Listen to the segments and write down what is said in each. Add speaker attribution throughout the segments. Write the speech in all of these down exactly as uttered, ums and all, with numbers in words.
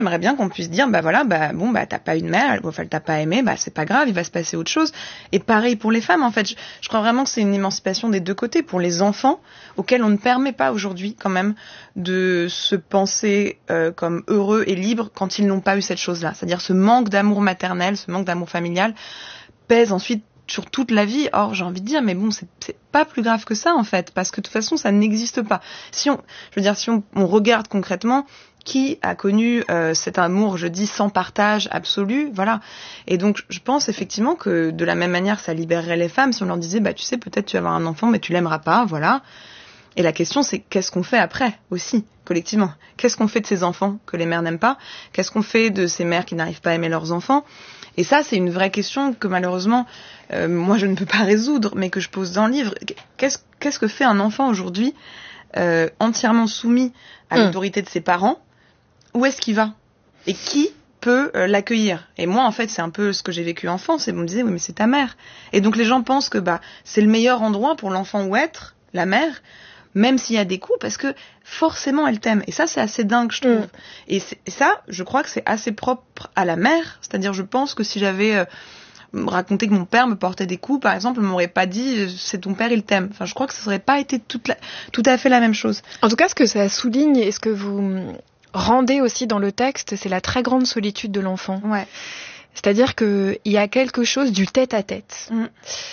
Speaker 1: J'aimerais bien qu'on puisse dire, bah voilà, bah bon, bah t'as pas une mère, elle, enfin, elle t'a pas aimé, bah c'est pas grave, il va se passer autre chose. Et pareil pour les femmes, en fait. Je, je crois vraiment que c'est une émancipation des deux côtés. Pour les enfants, auxquels on ne permet pas aujourd'hui, quand même, de se penser euh, comme heureux et libres quand ils n'ont pas eu cette chose-là. C'est-à-dire ce manque d'amour maternel, ce manque d'amour familial, pèse ensuite sur toute la vie. Or, j'ai envie de dire, mais bon, c'est, c'est pas plus grave que ça, en fait, parce que de toute façon, ça n'existe pas. Si on, je veux dire, si on, on regarde concrètement, qui a connu euh, cet amour, je dis, sans partage absolu, voilà. Et donc, je pense effectivement que de la même manière, ça libérerait les femmes si on leur disait, bah, tu sais, peut-être tu vas avoir un enfant, mais tu l'aimeras pas, voilà. Et la question, c'est qu'est-ce qu'on fait après, aussi, collectivement? Qu'est-ce qu'on fait de ces enfants que les mères n'aiment pas? Qu'est-ce qu'on fait de ces mères qui n'arrivent pas à aimer leurs enfants? Et ça, c'est une vraie question que malheureusement, euh, moi, je ne peux pas résoudre, mais que je pose dans le livre. Qu'est-ce, qu'est-ce que fait un enfant aujourd'hui, euh, entièrement soumis à mmh. l'autorité de ses parents? Où est-ce qu'il va? Et qui peut euh, l'accueillir? Et moi, en fait, c'est un peu ce que j'ai vécu enfant. C'est, on me disait, oui, mais c'est ta mère. Et donc, les gens pensent que bah c'est le meilleur endroit pour l'enfant où être, la mère, même s'il y a des coups, parce que forcément, elle t'aime. Et ça, c'est assez dingue, je trouve. Mmh. Et, c'est, et ça, je crois que c'est assez propre à la mère. C'est-à-dire, je pense que si j'avais euh, raconté que mon père me portait des coups, par exemple, on m'aurait pas dit, c'est ton père, il t'aime. Enfin, je crois que ça serait pas été toute la, tout à fait la même chose.
Speaker 2: En tout cas, ce que ça souligne et ce que vous rendez aussi dans le texte, c'est la très grande solitude de l'enfant.
Speaker 1: Ouais.
Speaker 2: C'est-à-dire qu'il y a quelque chose du tête-à-tête. Mmh.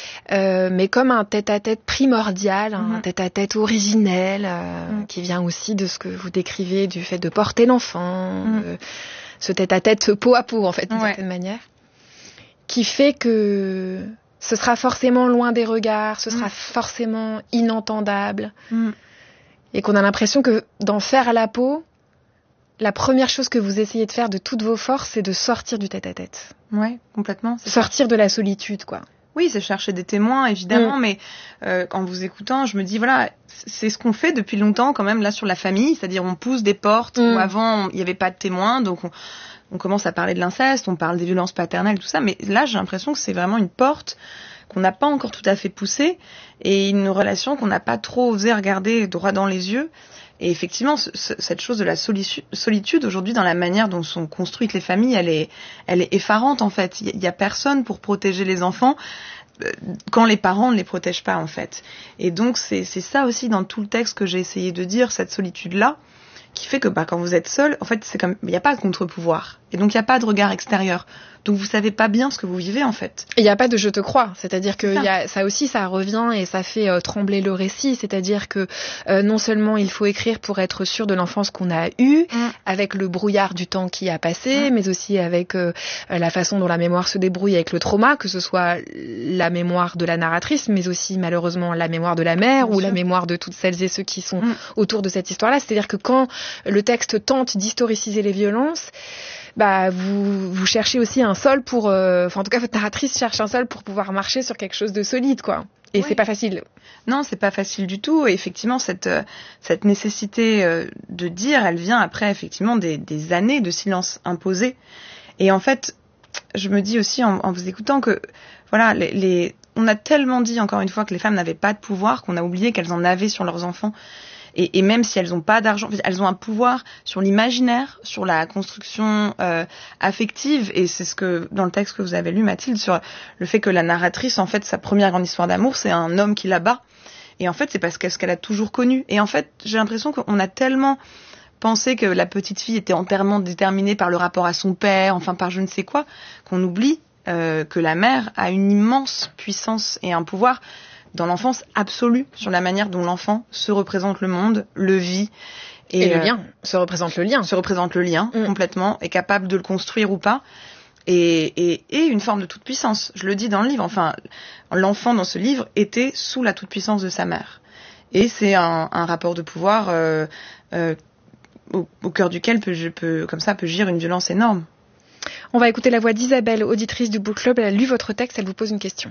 Speaker 2: Euh, mais comme un tête-à-tête primordial, mmh. un tête-à-tête originel, euh, mmh. qui vient aussi de ce que vous décrivez, du fait de porter l'enfant, mmh. de, ce tête-à-tête peau à peau, en fait, d'une ouais. certaine manière, qui fait que ce sera forcément loin des regards, ce mmh. sera forcément inentendable, mmh. et qu'on a l'impression que d'en faire la peau, la première chose que vous essayez de faire de toutes vos forces, c'est de sortir du tête-à-tête.
Speaker 1: Ouais, complètement. C'est
Speaker 2: sortir ça. De la solitude, quoi.
Speaker 1: Oui, c'est chercher des témoins, évidemment, mmh. mais euh, en vous écoutant, je me dis, voilà, c'est ce qu'on fait depuis longtemps, quand même, là, sur la famille, c'est-à-dire on pousse des portes mmh. où avant, il n'y avait pas de témoins, donc on, on commence à parler de l'inceste, on parle des violences paternelles, tout ça, mais là, j'ai l'impression que c'est vraiment une porte qu'on n'a pas encore tout à fait poussée, et une relation qu'on n'a pas trop osé regarder droit dans les yeux. Et effectivement, ce, ce, cette chose de la solitu- solitude aujourd'hui, dans la manière dont sont construites les familles, elle est, elle est effarante en fait. Il y, y a personne pour protéger les enfants euh, quand les parents ne les protègent pas en fait. Et donc c'est, c'est ça aussi dans tout le texte que j'ai essayé de dire, cette solitude-là, qui fait que bah, quand vous êtes seul, en fait, c'est comme il n'y a pas de contre-pouvoir. Et donc il n'y a pas de regard extérieur. Donc vous savez pas bien ce que vous vivez en fait.
Speaker 2: Il n'y a pas de je te crois, c'est-à-dire que ça. Y a, ça aussi ça revient et ça fait euh, trembler le récit, c'est-à-dire que euh, non seulement il faut écrire pour être sûr de l'enfance qu'on a eue, mm. avec le brouillard du temps qui a passé, mm. mais aussi avec euh, la façon dont la mémoire se débrouille avec le trauma, que ce soit la mémoire de la narratrice, mais aussi malheureusement la mémoire de la mère bien ou sûr. La mémoire de toutes celles et ceux qui sont mm. autour de cette histoire-là. C'est-à-dire que quand le texte tente d'historiciser les violences, bah vous vous cherchez aussi un sol pour, euh, enfin en tout cas votre narratrice cherche un sol pour pouvoir marcher sur quelque chose de solide quoi. Et oui. c'est pas facile.
Speaker 1: Non, c'est pas facile du tout. Et effectivement, cette euh, cette nécessité euh, de dire, elle vient après effectivement des des années de silence imposé. Et en fait, je me dis aussi en, en vous écoutant que voilà, les, les on a tellement dit encore une fois que les femmes n'avaient pas de pouvoir qu'on a oublié qu'elles en avaient sur leurs enfants. Et, et même si elles n'ont pas d'argent, elles ont un pouvoir sur l'imaginaire, sur la construction euh, affective. Et c'est ce que, dans le texte que vous avez lu, Mathilde, sur le fait que la narratrice, en fait, sa première grande histoire d'amour, c'est un homme qui la bat. Et en fait, c'est parce qu'est-ce qu'elle a toujours connu. Et en fait, j'ai l'impression qu'on a tellement pensé que la petite fille était entièrement déterminée par le rapport à son père, enfin par je ne sais quoi, qu'on oublie euh, que la mère a une immense puissance et un pouvoir dans l'enfance absolue, sur la manière dont l'enfant se représente le monde, le vit.
Speaker 2: Et, et le euh, lien, se représente le lien.
Speaker 1: Se représente le lien, mmh. complètement, est capable de le construire ou pas. Et, et, et une forme de toute-puissance. Je le dis dans le livre, enfin, l'enfant dans ce livre était sous la toute-puissance de sa mère. Et c'est un, un rapport de pouvoir euh, euh, au, au cœur duquel peut, je peux, comme ça peut gire une violence énorme.
Speaker 2: On va écouter la voix d'Isabelle, auditrice du Book Club. Elle a lu votre texte, elle vous pose une question.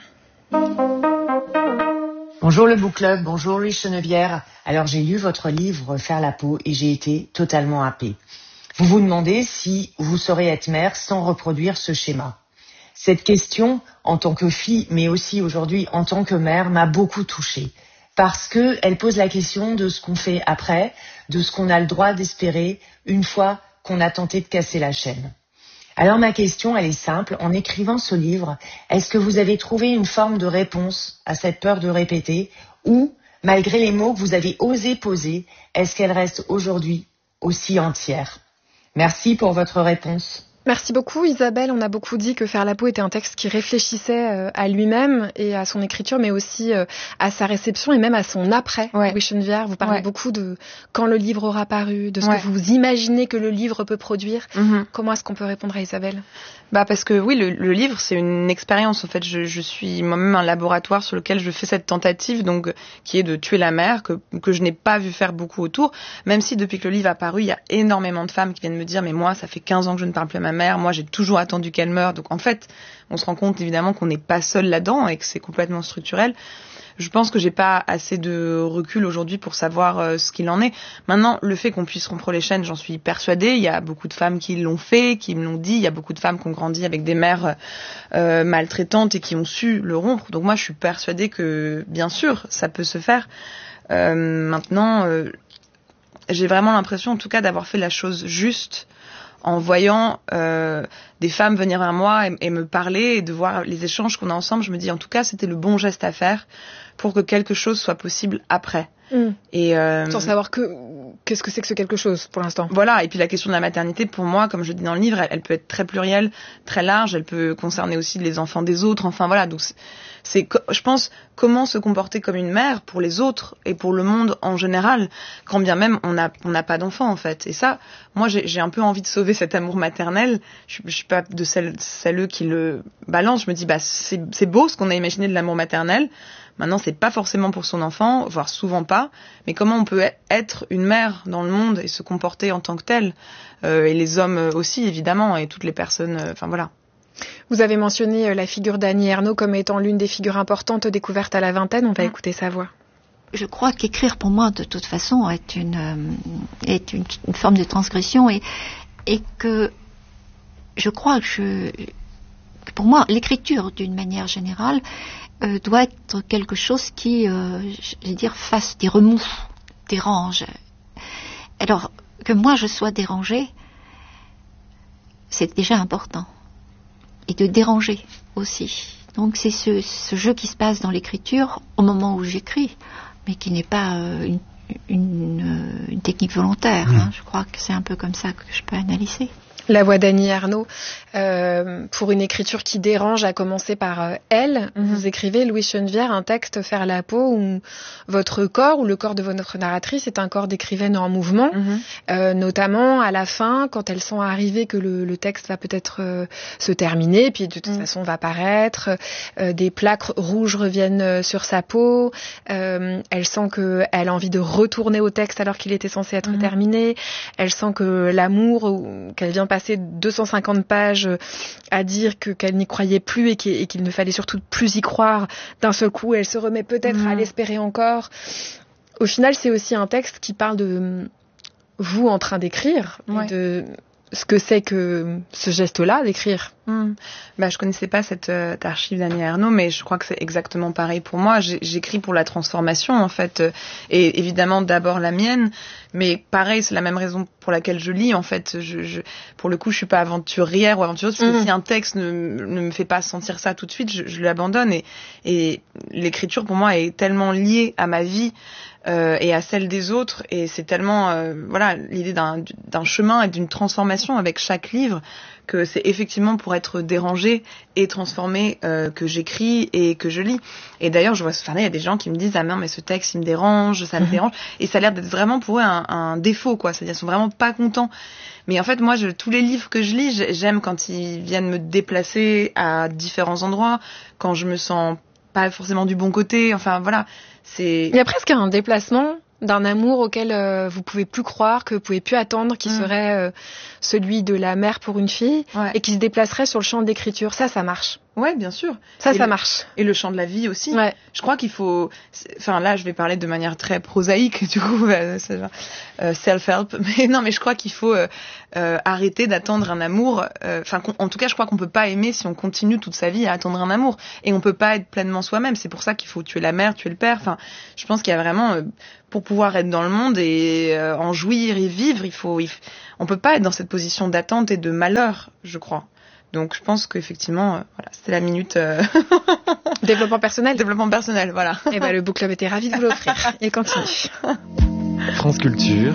Speaker 3: Bonjour le Book Club, bonjour Louise Chenevière. Alors j'ai lu votre livre Faire la peau et j'ai été totalement happée. Vous vous demandez si vous saurez être mère sans reproduire ce schéma. Cette question, en tant que fille, mais aussi aujourd'hui en tant que mère, m'a beaucoup touchée. Parce que elle pose la question de ce qu'on fait après, de ce qu'on a le droit d'espérer une fois qu'on a tenté de casser la chaîne. Alors ma question, elle est simple. En écrivant ce livre, est-ce que vous avez trouvé une forme de réponse à cette peur de répéter ou, malgré les mots que vous avez osé poser, est-ce qu'elle reste aujourd'hui aussi entière? Merci pour votre réponse.
Speaker 2: Merci beaucoup Isabelle. On a beaucoup dit que Faire la peau était un texte qui réfléchissait à lui-même et à son écriture, mais aussi à sa réception et même à son après.
Speaker 1: Ouais.
Speaker 2: Louis Chenevière, vous parlez ouais. beaucoup de quand le livre aura paru, de ce ouais. que vous imaginez que le livre peut produire. Mm-hmm. Comment est-ce qu'on peut répondre à Isabelle?
Speaker 1: Bah parce que oui, le, le livre c'est une expérience. En fait, je, je suis moi-même un laboratoire sur lequel je fais cette tentative, donc qui est de tuer la mère, que que je n'ai pas vu faire beaucoup autour. Même si depuis que le livre a paru, il y a énormément de femmes qui viennent me dire mais moi ça fait quinze ans que je ne parle plus à ma mère, moi j'ai toujours attendu qu'elle meure. Donc en fait, on se rend compte évidemment qu'on n'est pas seul là-dedans et que c'est complètement structurel. Je pense que j'ai pas assez de recul aujourd'hui pour savoir euh, ce qu'il en est. Maintenant, le fait qu'on puisse rompre les chaînes, j'en suis persuadée. Il y a beaucoup de femmes qui l'ont fait, qui me l'ont dit. Il y a beaucoup de femmes qui ont grandi avec des mères euh, maltraitantes et qui ont su le rompre. Donc moi, je suis persuadée que, bien sûr, ça peut se faire. Euh, maintenant, euh, j'ai vraiment l'impression, en tout cas, d'avoir fait la chose juste en voyant euh, des femmes venir vers moi et, et me parler et de voir les échanges qu'on a ensemble. Je me dis, en tout cas, c'était le bon geste à faire pour que quelque chose soit possible après.
Speaker 2: Mmh.
Speaker 1: Et euh,
Speaker 2: sans savoir que qu'est-ce que c'est que ce quelque chose pour l'instant.
Speaker 1: Voilà, et puis la question de la maternité, pour moi, comme je dis dans le livre, elle, elle peut être très plurielle, très large, elle peut concerner aussi les enfants des autres, enfin voilà, donc c'est, c'est je pense, comment se comporter comme une mère pour les autres et pour le monde en général, quand bien même on n'a on n'a pas d'enfants en fait. Et ça, moi j'ai, j'ai un peu envie de sauver cet amour maternel, je, je suis pas de celles, celles qui le balancent, je me dis, bah c'est, c'est beau ce qu'on a imaginé de l'amour maternel. Maintenant, c'est pas forcément pour son enfant, voire souvent pas, mais comment on peut être une mère dans le monde et se comporter en tant que telle, euh, et les hommes aussi, évidemment, et toutes les personnes, enfin euh, voilà.
Speaker 2: Vous avez mentionné la figure d'Annie Ernaux comme étant l'une des figures importantes découvertes à la vingtaine, on va mmh. écouter sa voix.
Speaker 4: Je crois qu'écrire pour moi, de toute façon, est une, euh, est une, une forme de transgression et, et que je crois que je, pour moi, l'écriture, d'une manière générale, Euh, doit être quelque chose qui, euh, je vais dire, fasse des remous, dérange. Alors, que moi je sois dérangée, c'est déjà important. Et de déranger aussi. Donc c'est ce, ce jeu qui se passe dans l'écriture au moment où j'écris, mais qui n'est pas euh, une, une, une technique volontaire. Mmh. Hein. Je crois que c'est un peu comme ça que je peux analyser.
Speaker 2: La voix d'Annie Ernaux, euh, pour une écriture qui dérange, à commencer par euh, elle. Mm-hmm. Vous écrivez, Louise Chenevière, un texte Faire la peau où votre corps, ou le corps de votre narratrice, est un corps d'écrivaine en mouvement, mm-hmm. euh, notamment à la fin, quand elles sont arrivées que le, le texte va peut-être euh, se terminer, puis de toute mm. façon va paraître, euh, des plaques rouges reviennent sur sa peau, euh, elle sent qu'elle a envie de retourner au texte alors qu'il était censé être mm-hmm. terminé, elle sent que l'amour, qu'elle vient passer deux cent cinquante pages à dire que, qu'elle n'y croyait plus et qu'il, et qu'il ne fallait surtout plus y croire. D'un seul coup, elle se remet peut-être mmh. à l'espérer encore. Au final, c'est aussi un texte qui parle de vous en train d'écrire, ouais. et de ce que c'est que ce geste-là d'écrire.
Speaker 1: Mmh. Bah, je connaissais pas cette euh, archive d'Annie Ernaux, mais je crois que c'est exactement pareil pour moi. J'ai, j'écris pour la transformation, en fait, euh, et évidemment d'abord la mienne, mais pareil, c'est la même raison pour laquelle je lis, en fait. Je, je, pour le coup, je suis pas aventurière ou aventureuse, parce que mmh. si un texte ne, ne me fait pas sentir ça tout de suite, je, je l'abandonne, et, et l'écriture, pour moi, est tellement liée à ma vie, Euh, et à celle des autres, et c'est tellement euh, voilà l'idée d'un, d'un chemin et d'une transformation avec chaque livre, que c'est effectivement pour être dérangé et transformé euh, que j'écris et que je lis. Et d'ailleurs, je vois ce il y a des gens qui me disent ah non mais ce texte il me dérange, ça me mmh. dérange, et ça a l'air d'être vraiment pour eux un, un défaut, quoi. C'est-à-dire ils sont vraiment pas contents. Mais en fait, moi, je, tous les livres que je lis, j'aime quand ils viennent me déplacer à différents endroits, quand je me sens pas forcément du bon côté. Enfin voilà. C'est...
Speaker 2: Il y a presque un déplacement d'un amour auquel euh, vous pouvez plus croire, que vous pouvez plus attendre, qui mmh. serait euh, celui de la mère pour une fille, ouais. et qui se déplacerait sur le champ de l'écriture. Ça, ça marche.
Speaker 1: Ouais, bien sûr.
Speaker 2: Ça,
Speaker 1: et
Speaker 2: ça
Speaker 1: le,
Speaker 2: marche.
Speaker 1: Et le chant de la vie aussi.
Speaker 2: Ouais.
Speaker 1: Je crois qu'il faut... Enfin, là, je vais parler de manière très prosaïque, du coup, bah, c'est genre, euh, self-help. Mais non, mais je crois qu'il faut euh, euh, arrêter d'attendre un amour. Enfin, euh, en tout cas, je crois qu'on peut pas aimer si on continue toute sa vie à attendre un amour. Et on peut pas être pleinement soi-même. C'est pour ça qu'il faut tuer la mère, tuer le père. Enfin, je pense qu'il y a vraiment... Euh, pour pouvoir être dans le monde et euh, en jouir et vivre, il faut... Il, on peut pas être dans cette position d'attente et de malheur, je crois. Donc je pense qu'effectivement, euh, voilà, c'était la minute euh...
Speaker 2: développement personnel.
Speaker 1: Développement personnel, voilà.
Speaker 2: Et ben le Book Club était ravi de vous l'offrir. Il continue.
Speaker 5: France Culture,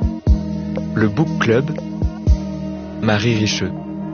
Speaker 5: le Book Club, Marie Richeux.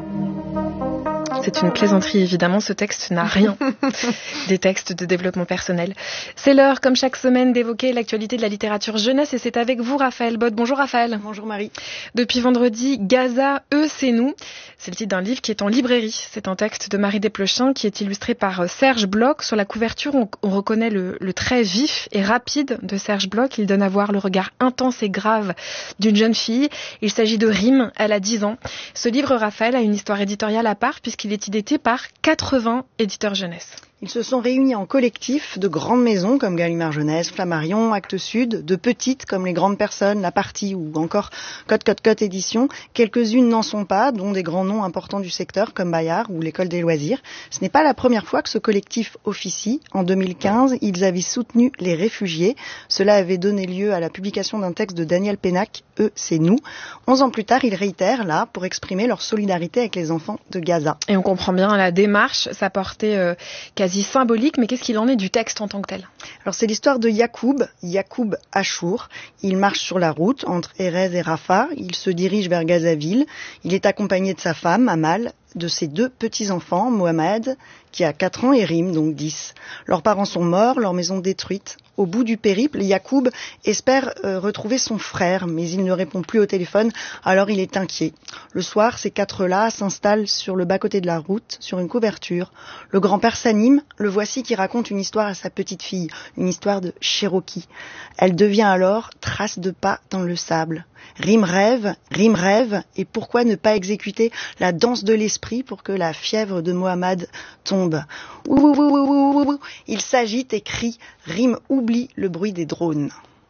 Speaker 2: C'est une plaisanterie, évidemment, ce texte n'a rien des textes de développement personnel. C'est l'heure, comme chaque semaine, d'évoquer l'actualité de la littérature jeunesse et c'est avec vous, Raphaël Bode. Bonjour Raphaël.
Speaker 6: Bonjour Marie.
Speaker 2: Depuis vendredi, Gaza, eux, c'est nous. C'est le titre d'un livre qui est en librairie. C'est un texte de Marie Desplechin qui est illustré par Serge Bloch. Sur la couverture, on, on reconnaît le, le trait vif et rapide de Serge Bloch. Il donne à voir le regard intense et grave d'une jeune fille. Il s'agit de Rime, elle a dix ans. Ce livre, Raphaël, a une histoire éditoriale à part puisqu'il est édité par quatre-vingts éditeurs jeunesse.
Speaker 6: Ils se sont réunis en collectif de grandes maisons comme Gallimard Jeunesse, Flammarion, Actes Sud, de petites comme Les Grandes Personnes, La Partie ou encore Cote Cote Cote Édition. Quelques-unes n'en sont pas, dont des grands noms importants du secteur comme Bayard ou l'École des Loisirs. Ce n'est pas la première fois que ce collectif officie. En deux mille quinze, ils avaient soutenu les réfugiés. Cela avait donné lieu à la publication d'un texte de Daniel Pénac, Eux, c'est nous. Onze ans plus tard, ils réitèrent là pour exprimer leur solidarité avec les enfants de Gaza.
Speaker 2: Et on comprend bien la démarche, sa portée euh, quasi symbolique, mais qu'est-ce qu'il en est du texte en tant que tel ?
Speaker 6: Alors c'est l'histoire de Yacoub, Yacoub Achour. Il marche sur la route entre Erez et Rafah. Il se dirige vers Gazaville. Il est accompagné de sa femme, Amal, de ses deux petits-enfants, Mohamed, qui a quatre ans, et Rim, donc dix. Leurs parents sont morts, leur maison détruite. Au bout du périple, Yacoub espère euh, retrouver son frère, mais il ne répond plus au téléphone, alors il est inquiet. Le soir, ces quatre-là s'installent sur le bas-côté de la route, sur une couverture. Le grand-père s'anime, le voici qui raconte une histoire à sa petite-fille, une histoire de Cherokee. Elle devient alors trace de pas dans le sable. Rime rêve, Rime rêve, et pourquoi ne pas exécuter la danse de l'esprit pour que la fièvre de Mohamed tombe. Ouh, ouh, ouh, ouh, ouh, ouh. Il s'agite et crie, Rime oublie le bruit des drones.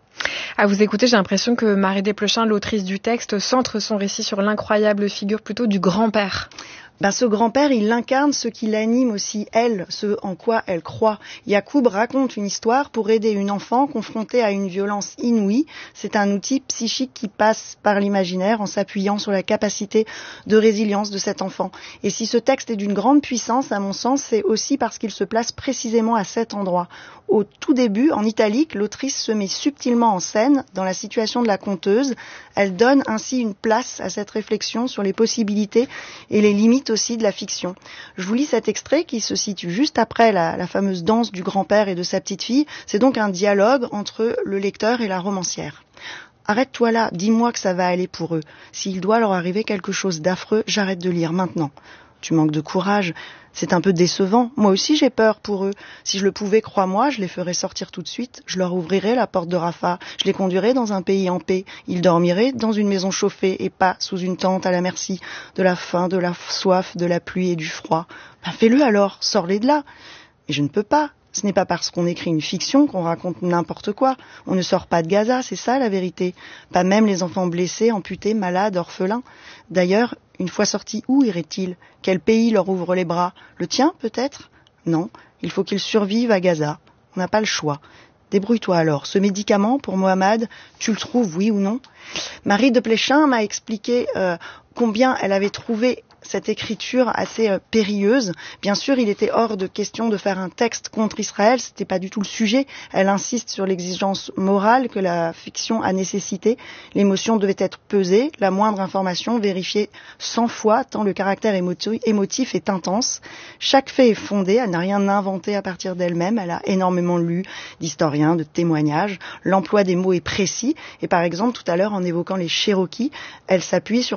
Speaker 2: À vous écouter, j'ai l'impression que Marie Desplechin, l'autrice du texte, centre son récit sur l'incroyable figure plutôt du grand-père.
Speaker 6: Ben, ce grand-père, il incarne ce qui l'anime aussi, elle, ce en quoi elle croit. Yacoub raconte une histoire pour aider une enfant confrontée à une violence inouïe. C'est un outil psychique qui passe par l'imaginaire en s'appuyant sur la capacité de résilience de cet enfant. Et si ce texte est d'une grande puissance, à mon sens, c'est aussi parce qu'il se place précisément à cet endroit. Au tout début, en italique, l'autrice se met subtilement en scène dans la situation de la conteuse. Elle donne ainsi une place à cette réflexion sur les possibilités et les limites aussi de la fiction. Je vous lis cet extrait qui se situe juste après la, la fameuse danse du grand-père et de sa petite-fille. C'est donc un dialogue entre le lecteur et la romancière. Arrête-toi là, dis-moi que ça va aller pour eux. S'il doit leur arriver quelque chose d'affreux, j'arrête de lire maintenant. Tu manques de courage. C'est un peu décevant. Moi aussi, j'ai peur pour eux. Si je le pouvais, crois-moi, je les ferais sortir tout de suite. Je leur ouvrirais la porte de Rafah. Je les conduirais dans un pays en paix. Ils dormiraient dans une maison chauffée et pas sous une tente à la merci de la faim, de la soif, de la pluie et du froid. Ben, fais-le alors. Sors-les de là. Mais je ne peux pas. Ce n'est pas parce qu'on écrit une fiction qu'on raconte n'importe quoi. On ne sort pas de Gaza, c'est ça la vérité. Pas même les enfants blessés, amputés, malades, orphelins. D'ailleurs, une fois sortis, où iraient-ils ? Quel pays leur ouvre les bras ? Le tien, peut-être ? Non, il faut qu'ils survivent à Gaza. On n'a pas le choix. Débrouille-toi alors. Ce médicament, pour Mohamed, tu le trouves, oui ou non ? Marie Desplechin m'a expliqué euh, combien elle avait trouvé cette écriture assez euh, périlleuse. Bien sûr, il était hors de question de faire un texte contre Israël, c'était pas du tout le sujet. Elle insiste sur l'exigence morale que la fiction a nécessité. L'émotion devait être pesée, la moindre information vérifiée cent fois, tant le caractère émotif, émotif est intense. Chaque fait est fondé, elle n'a rien inventé à partir d'elle-même, elle a énormément lu d'historiens, de témoignages. L'emploi des mots est précis, et par exemple, tout à l'heure, en évoquant les Cherokees, elle s'appuie sur un dialogue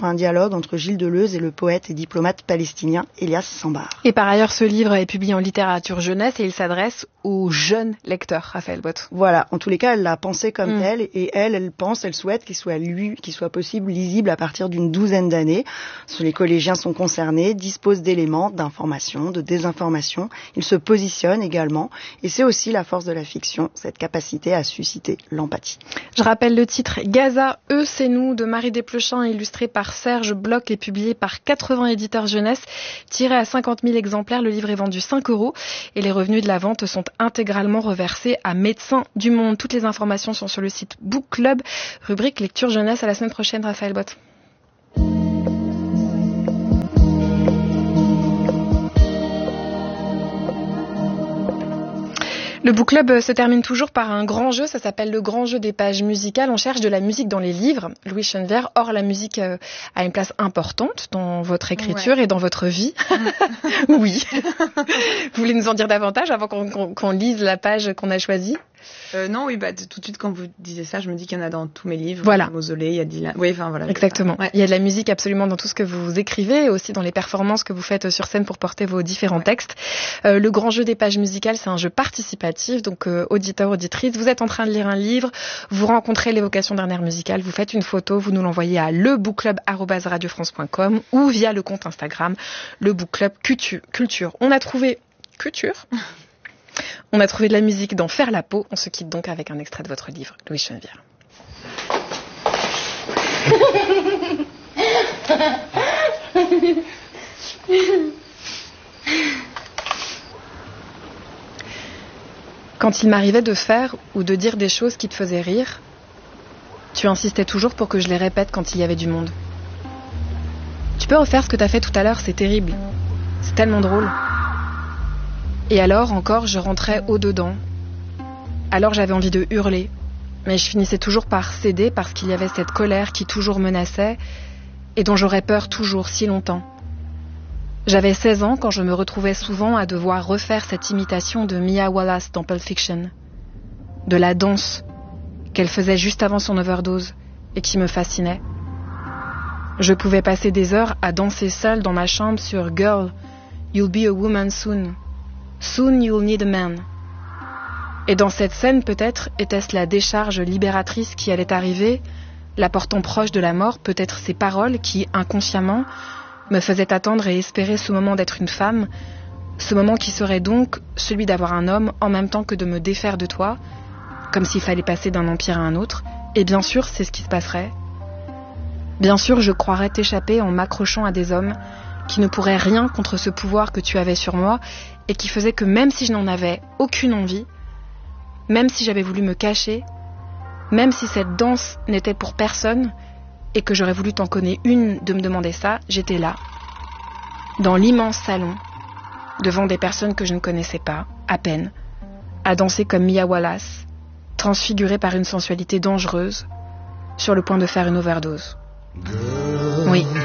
Speaker 6: dialogue entre Gilles Deleuze et le poète et diplomate palestinien Elias Sambar.
Speaker 2: Et par ailleurs, ce livre est publié en littérature jeunesse et il s'adresse aux jeunes lecteurs, Raphaël Bott.
Speaker 6: Voilà, en tous les cas, elle l'a pensé comme mmh. tel, et elle, elle pense, elle souhaite qu'il soit lu, qu'il soit possible, lisible à partir d'une douzaine d'années. Les collégiens sont concernés, disposent d'éléments, d'informations, de désinformations. Ils se positionnent également, et c'est aussi la force de la fiction, cette capacité à susciter l'empathie.
Speaker 2: Je rappelle le titre Gaza, eux, c'est nous, de Marie Desplechin, illustré par Serge Bloch et publié par quatre-vingts éditeurs jeunesse, tiré à cinquante mille exemplaires. Le livre est vendu cinq euros et les revenus de la vente sont intégralement reversés à Médecins du Monde. Toutes les informations sont sur le site Book Club, rubrique lecture jeunesse. À la semaine prochaine, Raphaël Bott. Le Book Club se termine toujours par un grand jeu, ça s'appelle le grand jeu des pages musicales. On cherche de la musique dans les livres, Louis Chenevière. Or, la musique a une place importante dans votre écriture ouais. et dans votre vie. Oui. Vous voulez nous en dire davantage avant qu'on, qu'on, qu'on lise la page qu'on a choisie ?
Speaker 1: Euh, non, oui, bah, tout de suite, quand vous disiez ça, je me dis qu'il y en a dans tous mes livres.
Speaker 2: Voilà.
Speaker 1: Mausolée, il y a Dylan. Oui, enfin, voilà.
Speaker 2: Exactement. Ouais. Il y a de la musique absolument dans tout ce que vous écrivez, et aussi dans les performances que vous faites sur scène pour porter vos différents ouais. textes. Euh, le grand jeu des pages musicales, c'est un jeu participatif. Donc, euh, auditeur, auditrice, vous êtes en train de lire un livre, vous rencontrez l'évocation d'un air musical, vous faites une photo, vous nous l'envoyez à lebookclub arobase radio france point com ou via le compte Instagram, le Book Club Culture. On a trouvé Culture. On a trouvé de la musique dans Faire la peau. On se quitte donc avec un extrait de votre livre, Louis Chenevière. Quand il m'arrivait de faire ou de dire des choses qui te faisaient rire, tu insistais toujours pour que je les répète quand il y avait du monde. Tu peux refaire ce que t'as fait tout à l'heure, c'est terrible. C'est tellement drôle. Et alors, encore, je rentrais au-dedans. Alors j'avais envie de hurler. Mais je finissais toujours par céder parce qu'il y avait cette colère qui toujours menaçait et dont j'aurais peur toujours si longtemps. J'avais seize ans quand je me retrouvais souvent à devoir refaire cette imitation de Mia Wallace dans Pulp Fiction. De la danse qu'elle faisait juste avant son overdose et qui me fascinait. Je pouvais passer des heures à danser seule dans ma chambre sur « Girl, you'll be a woman soon ». Soon you'll need a man. Et dans cette scène, peut-être, était-ce la décharge libératrice qui allait arriver, la portant proche de la mort, peut-être ces paroles qui, inconsciemment, me faisaient attendre et espérer ce moment d'être une femme, ce moment qui serait donc celui d'avoir un homme en même temps que de me défaire de toi, comme s'il fallait passer d'un empire à un autre, et bien sûr, c'est ce qui se passerait. Bien sûr, je croirais t'échapper en m'accrochant à des hommes qui ne pourraient rien contre ce pouvoir que tu avais sur moi et qui faisait que même si je n'en avais aucune envie, même si j'avais voulu me cacher, même si cette danse n'était pour personne et que j'aurais voulu t'en connaître une de me demander ça, j'étais là, dans l'immense salon, devant des personnes que je ne connaissais pas, à peine, à danser comme Mia Wallace, transfigurée par une sensualité dangereuse, sur le point de faire une overdose. Oui.